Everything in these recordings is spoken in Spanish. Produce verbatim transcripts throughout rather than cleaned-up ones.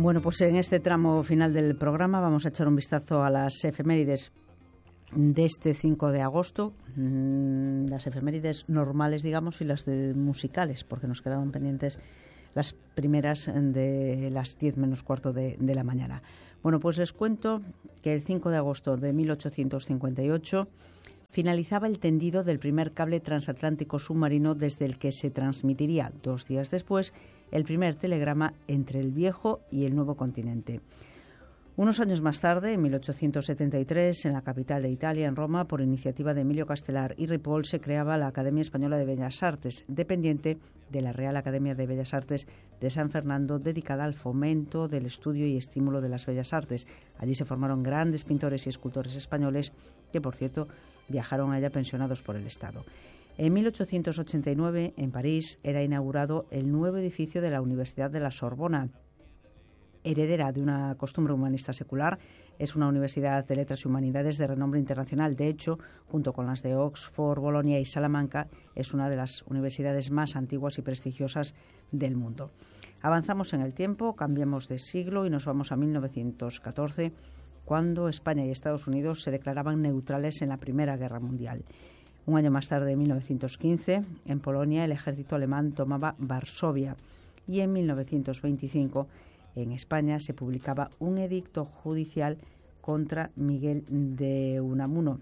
Bueno, pues en este tramo final del programa vamos a echar un vistazo a las efemérides de este cinco de agosto, mmm, las efemérides normales, digamos, y las de musicales, porque nos quedaban pendientes las primeras de las diez menos cuarto de, de la mañana. Bueno, pues les cuento que el cinco de agosto de mil ochocientos cincuenta y ocho finalizaba el tendido del primer cable transatlántico submarino, desde el que se transmitiría dos días después el primer telegrama entre el viejo y el nuevo continente. Unos años más tarde, en mil ochocientos setenta y tres, en la capital de Italia, en Roma, por iniciativa de Emilio Castelar y Ripoll, se creaba la Academia Española de Bellas Artes, dependiente de la Real Academia de Bellas Artes de San Fernando, dedicada al fomento del estudio y estímulo de las bellas artes. Allí se formaron grandes pintores y escultores españoles que, por cierto, viajaron allá pensionados por el Estado. En mil ochocientos ochenta y nueve, en París, era inaugurado el nuevo edificio de la Universidad de la Sorbona. Heredera de una costumbre humanista secular, es una universidad de letras y humanidades de renombre internacional. De hecho, junto con las de Oxford, Bolonia y Salamanca, es una de las universidades más antiguas y prestigiosas del mundo. Avanzamos en el tiempo, cambiamos de siglo y nos vamos a mil novecientos catorce, cuando España y Estados Unidos se declaraban neutrales en la Primera Guerra Mundial. Un año más tarde, en mil novecientos quince, en Polonia, el ejército alemán tomaba Varsovia, y en mil novecientos veinticinco, en España, se publicaba un edicto judicial contra Miguel de Unamuno.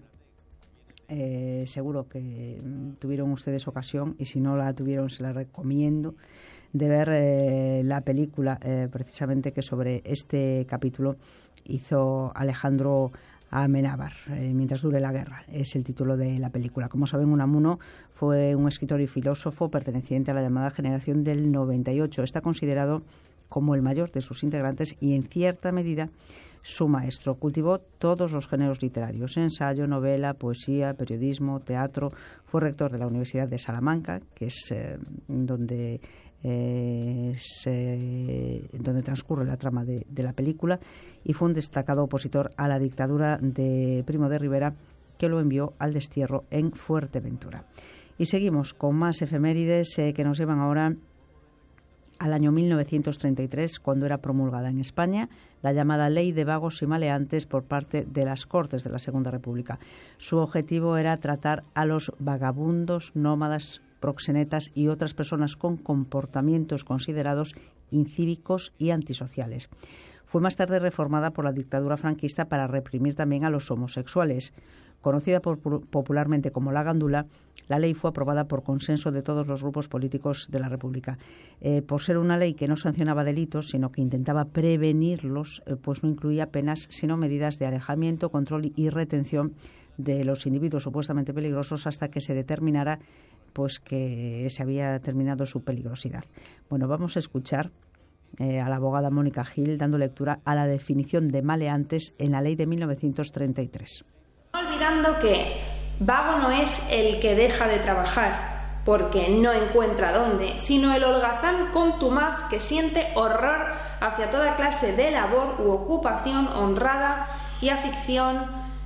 Eh, seguro que tuvieron ustedes ocasión, y si no la tuvieron, se la recomiendo, de ver eh, la película eh, precisamente que sobre este capítulo hizo Alejandro Amenábar, eh, Mientras dure la guerra, es el título de la película. Como saben, Unamuno fue un escritor y filósofo perteneciente a la llamada generación del noventa y ocho. Está considerado como el mayor de sus integrantes y, en cierta medida, su maestro. Cultivó todos los géneros literarios: ensayo, novela, poesía, periodismo, teatro. Fue rector de la Universidad de Salamanca, que es eh, donde, eh, se, donde transcurre la trama de, de la película, y fue un destacado opositor a la dictadura de Primo de Rivera, que lo envió al destierro en Fuerteventura. Y seguimos con más efemérides eh, que nos llevan ahora al año mil novecientos treinta y tres, cuando era promulgada en España la llamada Ley de Vagos y Maleantes por parte de las Cortes de la Segunda República. Su objetivo era tratar a los vagabundos, nómadas, proxenetas y otras personas con comportamientos considerados incívicos y antisociales. Fue más tarde reformada por la dictadura franquista para reprimir también a los homosexuales. Conocida por, popularmente como la Gándula, la ley fue aprobada por consenso de todos los grupos políticos de la República. Eh, por ser una ley que no sancionaba delitos, sino que intentaba prevenirlos, eh, pues no incluía penas, sino medidas de alejamiento, control y retención de los individuos supuestamente peligrosos hasta que se determinara pues que se había terminado su peligrosidad. Bueno, vamos a escuchar Eh, a la abogada Mónica Gil dando lectura a la definición de maleantes en la ley de mil novecientos treinta y tres. Olvidando que vago no es el que deja de trabajar porque no encuentra dónde, sino el holgazán contumaz que siente horror hacia toda clase de labor u ocupación honrada y afición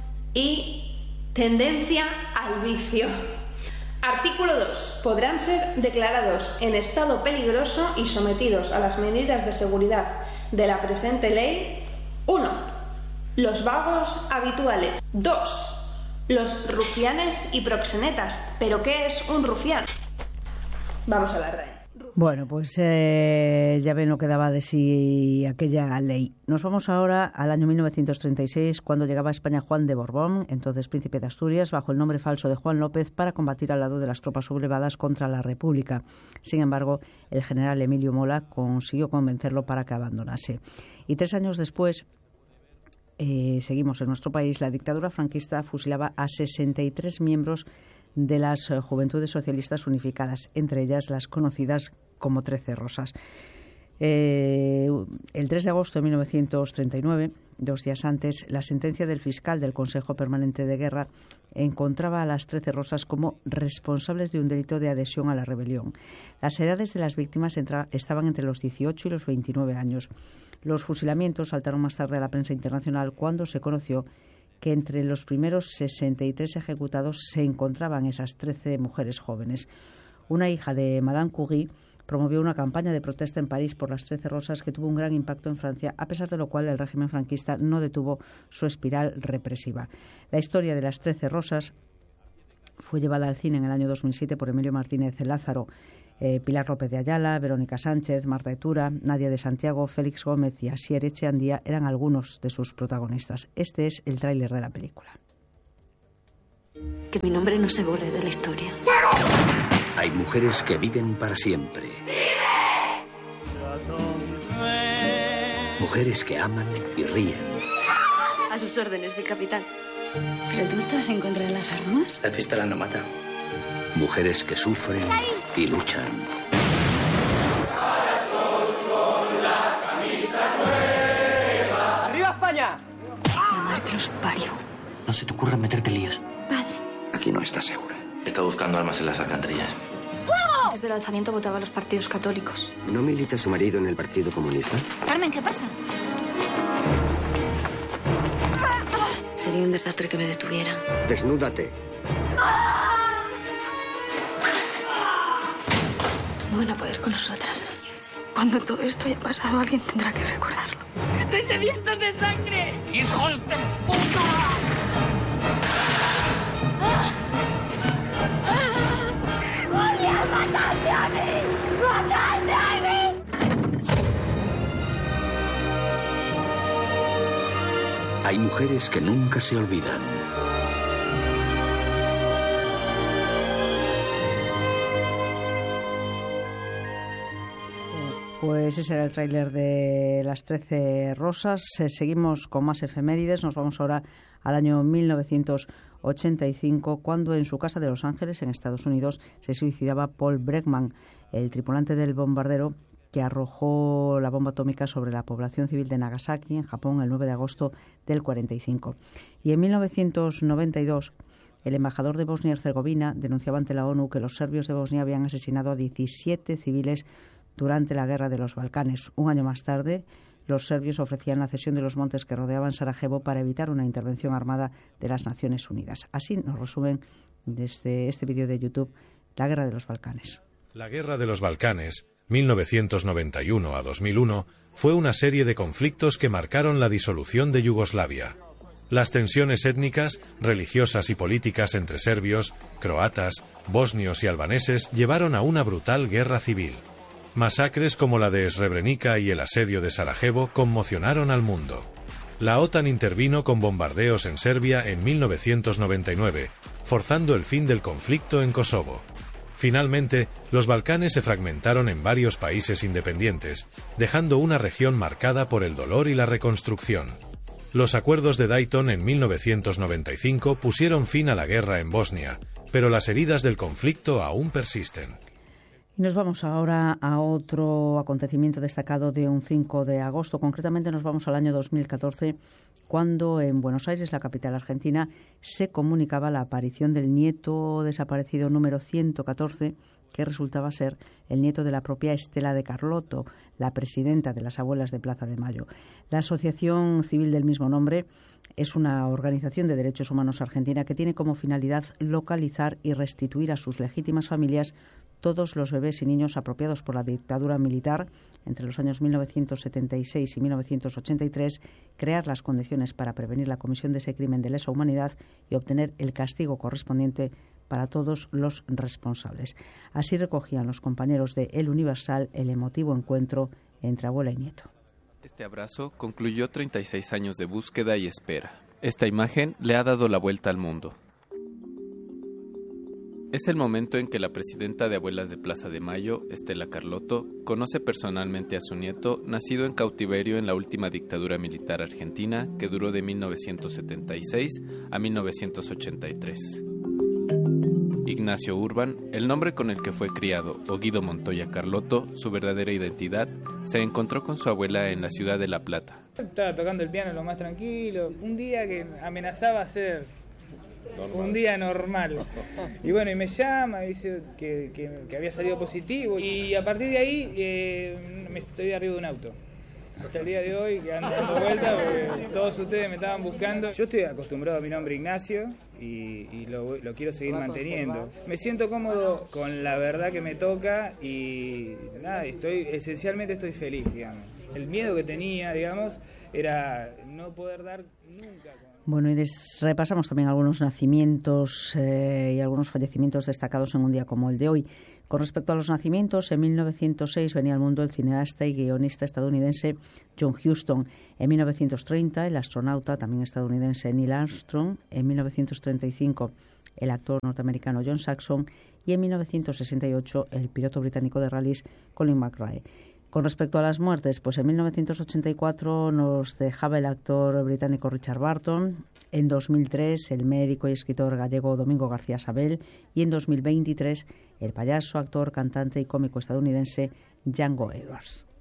y tendencia al vicio. Artículo dos. Podrán ser declarados en estado peligroso y sometidos a las medidas de seguridad de la presente ley: uno. Los vagos habituales. dos. Los rufianes y proxenetas. ¿Pero qué es un rufián? Vamos a la R A E. Bueno, pues eh, ya ven lo que daba de sí aquella ley. Nos vamos ahora al año mil novecientos treinta y seis, cuando llegaba a España Juan de Borbón, entonces príncipe de Asturias, bajo el nombre falso de Juan López, para combatir al lado de las tropas sublevadas contra la República. Sin embargo, el general Emilio Mola consiguió convencerlo para que abandonase. Y tres años después, eh, seguimos en nuestro país, la dictadura franquista fusilaba a sesenta y tres miembros de las Juventudes Socialistas Unificadas, entre ellas las conocidas como Trece Rosas. Eh, el tres de agosto de mil novecientos treinta y nueve, dos días antes, la sentencia del fiscal del Consejo Permanente de Guerra encontraba a las Trece Rosas como responsables de un delito de adhesión a la rebelión. Las edades de las víctimas entra, estaban entre los dieciocho y los veintinueve años. Los fusilamientos saltaron más tarde a la prensa internacional cuando se conoció que entre los primeros sesenta y tres ejecutados se encontraban esas trece mujeres jóvenes. Una hija de Madame Curie promovió una campaña de protesta en París por las Trece Rosas que tuvo un gran impacto en Francia, a pesar de lo cual el régimen franquista no detuvo su espiral represiva. La historia de las Trece Rosas fue llevada al cine en el año dos mil siete por Emilio Martínez Lázaro. Eh, Pilar López de Ayala, Verónica Sánchez, Marta Etura, Nadia de Santiago, Félix Gómez y Asier Echeandía eran algunos de sus protagonistas. Este es el tráiler de la película. Que mi nombre no se borre de la historia. Hay mujeres que viven para siempre. Mujeres que aman y ríen. A sus órdenes, mi capitán. ¿Pero tú no estabas en contra de las armas? La pistola no mata. Mujeres que sufren y luchan. ¡Arriba España! La madre que los parió. No se te ocurra meterte líos. Padre. Aquí no estás segura. Está buscando armas en las alcantarillas. ¡Fuego! Desde el alzamiento votaba a los partidos católicos. ¿No milita su marido en el Partido Comunista? Carmen, ¿qué pasa? Sería un desastre que me detuvieran. Desnúdate. No van a poder con nosotras. Cuando todo esto haya pasado, alguien tendrá que recordarlo. ¡Estoy sediento de sangre! ¡Hijos de puta! ¡Volvías a matarte a mí! ¡Matarte a mí! Hay mujeres que nunca se olvidan. Pues ese era el tráiler de Las Trece Rosas. Eh, seguimos con más efemérides. Nos vamos ahora al año mil novecientos ochenta y cinco, cuando en su casa de Los Ángeles, en Estados Unidos, se suicidaba Paul Bregman, el tripulante del bombardero que arrojó la bomba atómica sobre la población civil de Nagasaki, en Japón, el nueve de agosto del cuarenta y cinco. Y en mil novecientos noventa y dos, el embajador de Bosnia y Herzegovina denunciaba ante la ONU que los serbios de Bosnia habían asesinado a diecisiete civiles durante la Guerra de los Balcanes. Un año más tarde, los serbios ofrecían la cesión de los montes que rodeaban Sarajevo para evitar una intervención armada de las Naciones Unidas. Así nos resumen desde este vídeo de YouTube la Guerra de los Balcanes. La Guerra de los Balcanes, mil novecientos noventa y uno a dos mil uno, fue una serie de conflictos que marcaron la disolución de Yugoslavia. Las tensiones étnicas, religiosas y políticas entre serbios, croatas, bosnios y albaneses llevaron a una brutal guerra civil. Masacres como la de Srebrenica y el asedio de Sarajevo conmocionaron al mundo. La OTAN intervino con bombardeos en Serbia en mil novecientos noventa y nueve, forzando el fin del conflicto en Kosovo. Finalmente, los Balcanes se fragmentaron en varios países independientes, dejando una región marcada por el dolor y la reconstrucción. Los acuerdos de Dayton en mil novecientos noventa y cinco pusieron fin a la guerra en Bosnia, pero las heridas del conflicto aún persisten. Y nos vamos ahora a otro acontecimiento destacado de un cinco de agosto. Concretamente nos vamos al año dos mil catorce, cuando en Buenos Aires, la capital argentina, se comunicaba la aparición del nieto desaparecido número ciento catorce, que resultaba ser el nieto de la propia Estela de Carlotto, la presidenta de las Abuelas de Plaza de Mayo. La Asociación Civil del mismo nombre es una organización de derechos humanos argentina que tiene como finalidad localizar y restituir a sus legítimas familias todos los bebés y niños apropiados por la dictadura militar entre los años mil novecientos setenta y seis y mil novecientos ochenta y tres, crear las condiciones para prevenir la comisión de ese crimen de lesa humanidad y obtener el castigo correspondiente para todos los responsables. Así recogían los compañeros de El Universal el emotivo encuentro entre abuela y nieto. Este abrazo concluyó treinta y seis años de búsqueda y espera. Esta imagen le ha dado la vuelta al mundo. Es el momento en que la presidenta de Abuelas de Plaza de Mayo, Estela Carlotto, conoce personalmente a su nieto, nacido en cautiverio en la última dictadura militar argentina, que duró de mil novecientos setenta y seis a mil novecientos ochenta y tres. Ignacio Urban, el nombre con el que fue criado, o Guido Montoya Carlotto, su verdadera identidad, se encontró con su abuela en la ciudad de La Plata. Estaba tocando el piano lo más tranquilo, un día que amenazaba ser normal. Un día normal. Y bueno, y me llama, dice que, que, que había salido positivo, y a partir de ahí eh, me estoy arriba de un auto. hasta el día de hoy que ando dando vueltas porque todos ustedes me estaban buscando. Yo estoy acostumbrado a mi nombre Ignacio y, y lo, lo quiero seguir manteniendo. Me siento cómodo con la verdad que me toca y nada, estoy esencialmente estoy feliz, digamos. El miedo que tenía, digamos, era no poder dar nunca. Bueno, y des, repasamos también algunos nacimientos eh, y algunos fallecimientos destacados en un día como el de hoy. Con respecto a los nacimientos, en mil novecientos seis venía al mundo el cineasta y guionista estadounidense John Huston. En mil novecientos treinta, el astronauta, también estadounidense, Neil Armstrong. En mil novecientos treinta y cinco, el actor norteamericano John Saxon. Y en mil novecientos sesenta y ocho, el piloto británico de rallies Colin McRae. Con respecto a las muertes, pues en mil novecientos ochenta y cuatro nos dejaba el actor británico Richard Burton, en dos mil tres el médico y escritor gallego Domingo García Sabel y en dos mil veintitrés el payaso, actor, cantante y cómico estadounidense Django Edwards.